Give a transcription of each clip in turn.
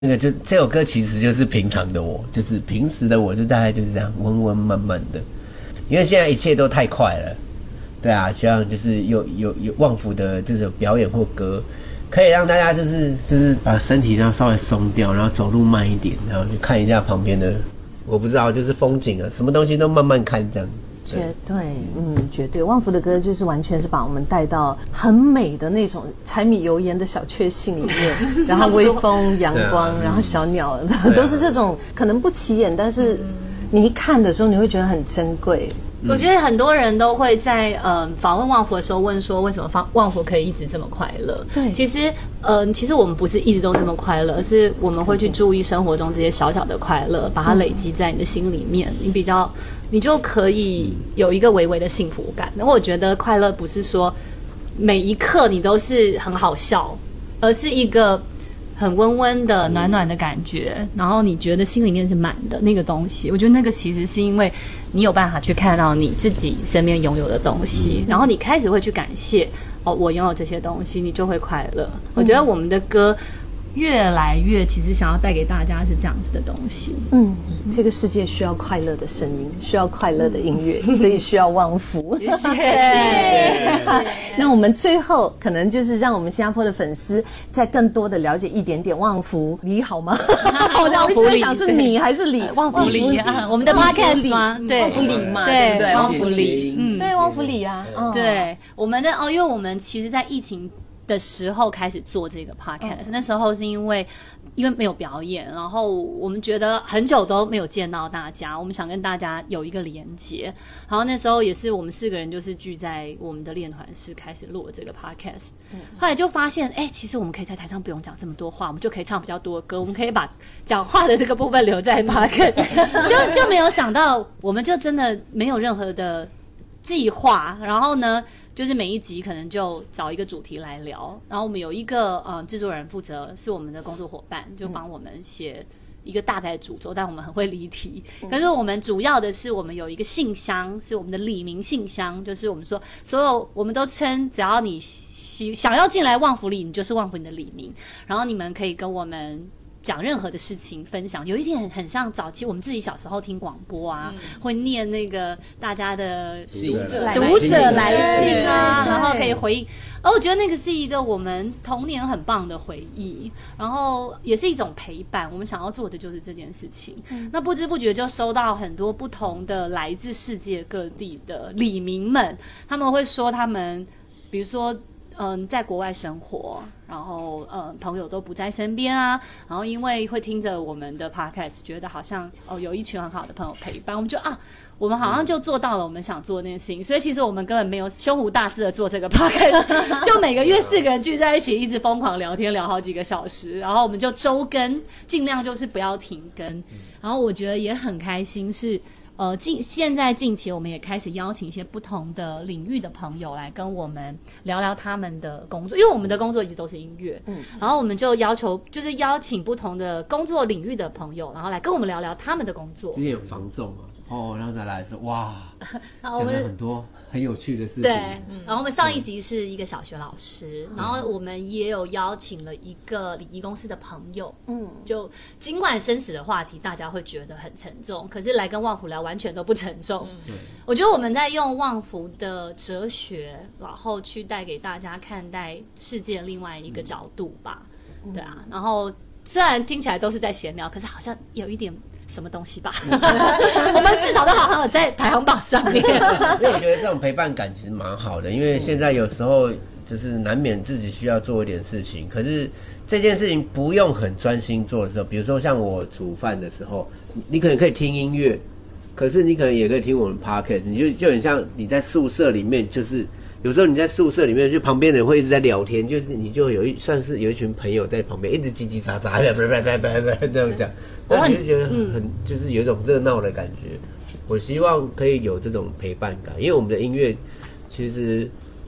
那个就这首歌其实就是平常的我，就是平时的我就大概就是这样温温慢慢的，因为现在一切都太快了，对啊，希望就是有旺福的这种表演或歌，可以让大家就是把身体上稍微松掉，然后走路慢一点，然后去看一下旁边的，我不知道就是风景啊，什么东西都慢慢看这样。 绝对，绝对。旺福的歌就是完全是把我们带到很美的那种柴米油盐的小确幸里面，然后微风、阳光，然后小鸟，都是这种可能不起眼，但是你一看的时候，你会觉得很珍贵。 我觉得很多人都会在访问旺福的时候问说，为什么旺福可以一直这么快乐？ 对， 其实我们不是一直都这么快乐，而是我们会去注意生活中这些小小的快乐，把它累积在你的心里面，你就可以有一个微微的幸福感。然后我觉得快乐不是说每一刻你都是很好笑，而是一个很温温的暖暖的感觉，然后你觉得心里面是满的那个东西。我觉得那个其实是因为你有办法去看到你自己身边拥有的东西，然后你开始会去感谢我拥有这些东西，你就会快乐。我觉得我们的歌越来越其实想要带给大家是这样子的东西。 这个世界需要快乐的声音，需要快乐的音乐，所以需要旺福。 谢谢。 那我们最后可能就是让我们新加坡的粉丝再更多的了解一点点旺福里好吗？我一直在想是你还是里？ 旺福里啊，我们的 podcast 吗？对， 旺福里嘛， 对不对？ 旺福里， 对，旺福里啊， 对，我们的因为我们其实在疫情的时候开始做这个 podcast，那时候是因为没有表演，然后我们觉得很久都没有见到大家，我们想跟大家有一个连结，然后那时候也是我们4个人就是聚在我们的练团室开始录这个 podcast，后来就发现其实我们可以在台上不用讲这么多话，我们就可以唱比较多的歌，我们可以把讲话的这个部分留在 podcast， 就没有想到我们就真的没有任何的计划，然后呢就是每一集可能就找一个主题来聊，然后我们有一个制作人负责是我们的工作伙伴，就帮我们写一个大概的主轴，但我们很会离题。可是我们主要的是我们有一个信箱，是我们的李明信箱，就是我们说所有我们都称只要你想要进来旺福里，你就是旺福你的李明，然后你们可以跟我们讲任何的事情分享，有一点很像早期我们自己小时候听广播啊，会念那个大家的读者来信啊，然后可以回应。我觉得那个是一个我们童年很棒的回忆，然后也是一种陪伴。我们想要做的就是这件事情。那不知不觉就收到很多不同的来自世界各地的里民们，他们会说他们，比如说在国外生活，然后朋友都不在身边啊，然后因为会听着我们的 podcast， 觉得好像有一群很好的朋友陪伴，我们就我们好像就做到了我们想做的那件事情，所以其实我们根本没有胸无大志的做这个 podcast， 就每个月4个人聚在一起，一直疯狂聊天，聊好几个小时，然后我们就周更，尽量就是不要停更，然后我觉得也很开心是。现在近期我们也开始邀请一些不同的领域的朋友来跟我们聊聊他们的工作，因为我们的工作一直都是音乐，然后我们就邀请不同的工作领域的朋友，然后来跟我们聊聊他们的工作。 之前有房仲嘛，然后再来说哇，讲了很多很有趣的事情。对， 然后我们上一集是一个小学老师，然后我们也有邀请了一个礼仪公司的朋友，就尽管生死的话题大家会觉得很沉重，可是来跟旺福聊完全都不沉重。我觉得我们在用旺福的哲学，然后去带给大家看待世界另外一个角度吧。对啊，然后虽然听起来都是在闲聊，可是好像有一点什么东西吧我们至少都好好的在排行榜上面因为我觉得这种陪伴感其实蛮好的，因为现在有时候就是难免自己需要做一点事情，可是这件事情不用很专心做的时候，比如说像我煮饭的时候，你可能可以听音乐，可是你可能也可以听我们 podcast， 你就很像你在宿舍里面，就是有时候你在宿舍里面，就旁边的人会一直在聊天，就是你就算是有一群朋友在旁边一直叽叽喳喳的，这样讲，那你就觉得很就是有一种热闹的感觉。我希望可以有这种陪伴感，因为我们的音乐其实，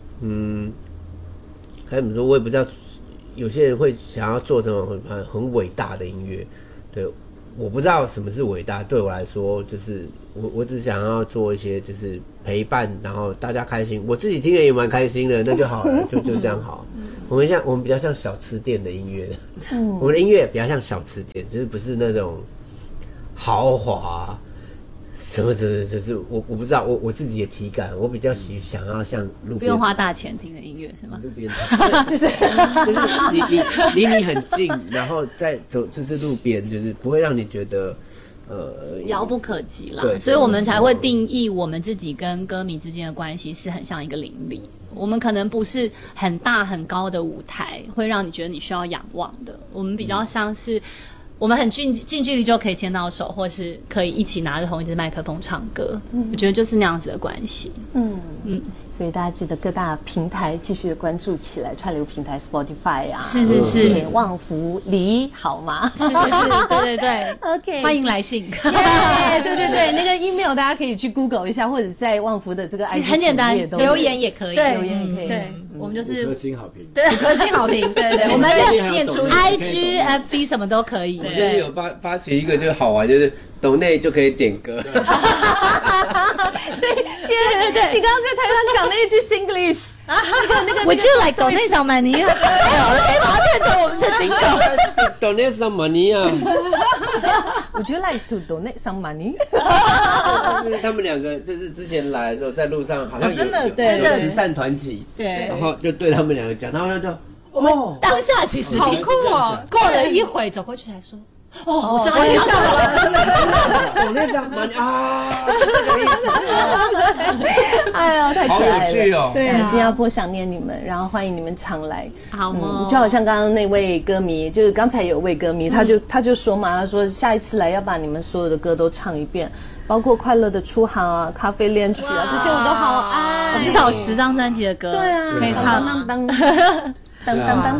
该怎么说，我也不知道，有些人会想要做这种很伟大的音乐，对， 我不知道什么是伟大，对我来说就是我只想要做一些就是陪伴，然后大家开心，我自己听也蛮开心的，那就好了，就这样好。我们比较像小吃店的音乐，我们的音乐比较像小吃店，就是不是那种豪华什么的，就是我不知道我自己的体感，我比较想要像路边不用花大钱听的音乐是吗？ 路边就是离你很近，然后再走就是路边，就是不会让你觉得遥不可及啦。 对， 所以我们才会定义我们自己跟歌迷之间的关系是很像一个邻里。我们可能不是很大很高的舞台，会让你觉得你需要仰望的。我们比较像是。我们很近距离就可以牵到手，或是可以一起拿着同一支麦克风唱歌。我觉得就是那样子的关系。 所以大家记得各大平台继续的关注起来，串流平台 Spotify 啊， 是旺福梨好吗？ 是，对 OK， 欢迎来信。 对，那个 email 大家可以去 Google 一下，或者在旺福的这个 IG 很简单，留言也可以， 留言也可以。 对，我们就是 5颗星好评， 对5颗星好评，对，我们念出 IG、FB 什么都可以。 我最近有发起一个就是好玩，就是抖内就可以点歌。 对，你刚刚在台上讲那一句 Singlish， 那个 Would you like donate some money？ 可以把它变成我们的金狗。 Donate some money 啊 ！Would you like to donate some money？ 就是他们两个，就是之前来的时候，在路上好像有对慈善团体， 对， 然后就对他们两个讲，然后就我们当下其实好酷哦！ 过了一会走过去才说。我知道你讲什么。 我那张蛮啊，是这个意思。 哎呦，太可爱了！ 好有趣哦。 对，新加坡想念你们，然后欢迎你们常来。 好吗？ 就好像刚刚那位歌迷，就是刚才有位歌迷，他就说嘛，他说下一次来要把你们所有的歌都唱一遍，包括快乐的出航啊、咖啡恋曲啊，这些我都好爱。 至少10张专辑的歌， 对啊， 可以唱。 当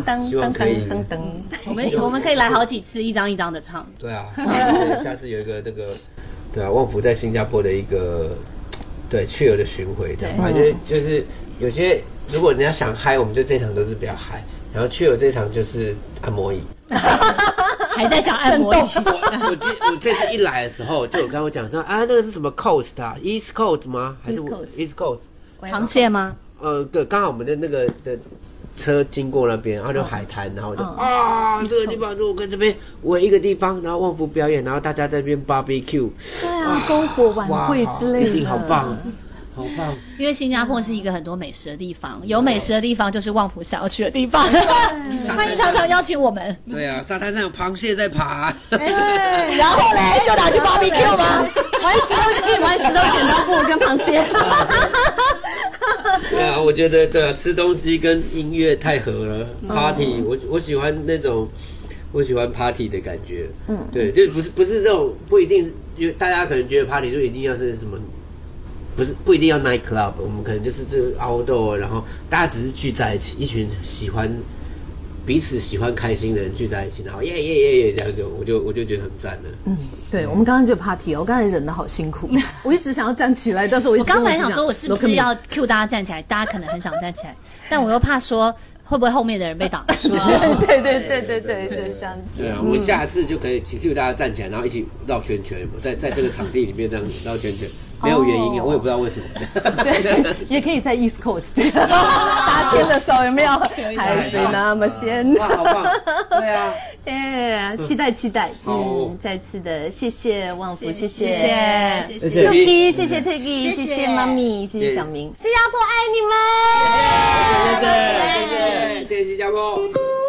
我们可以来好几次，一张一张的唱。 对啊，下次有一个那个，对啊，旺福在新加坡的一个对去了的巡回，这样，反正就是有些如果人家想嗨，我们就这场都是比较嗨，然后去了这场就是按摩椅。 还在讲按摩椅。 我这次一来的时候，就有跟我讲说啊，那个是什么 coast 啊 ，East Coast 吗？还是 East Coast？ 螃蟹吗？ 对，刚好我们的那个的。车经过那边，然后就海滩，然后我就这个地方如果跟这边围一个地方，然后旺福表演，然后大家在这边 barbecue， 对啊，篝火晚会之类的， 一定好棒，好棒。 因为新加坡是一个很多美食的地方，有美食的地方就是旺福想要去的地方。欢迎常常邀请我们。 对啊，沙滩上有螃蟹在爬。 然后嘞，就拿去 barbecue 吗？ 玩石头剪刀布跟螃蟹。 对啊，我觉得对啊，吃东西跟音乐太合了。Party， 我喜欢那种，我喜欢 Party 的感觉。对，就不是这种，不一定是，因为大家可能觉得 Party 就一定要是什么，不一定要 night club， 我们可能就是这个 outdoor， 然后大家只是聚在一起，一群彼此喜欢开心的人聚在一起，然后耶这样我就觉得很赞了。 对，我们刚刚就 party， 我刚才忍得好辛苦，我一直想要站起来，但是我刚本来想说我是不是要 cue 大家站起来，大家可能很想站起来，但我又怕说会不会后面的人被挡住。 对，就是这样子。 对啊，我们下次就可以请 cue 大家站起来，然后一起绕圈圈，在这个场地里面这样绕圈圈。没有原因，我也不知道为什么。 对，也可以在 East Coast， 大家牵着手有没有？海水那么咸， 哇，好棒！对啊， 期待。再次的谢谢旺福，谢谢 Cookie， 谢谢 Teggy， 谢谢妈咪，谢谢小明，新加坡爱你们， 谢谢新加坡。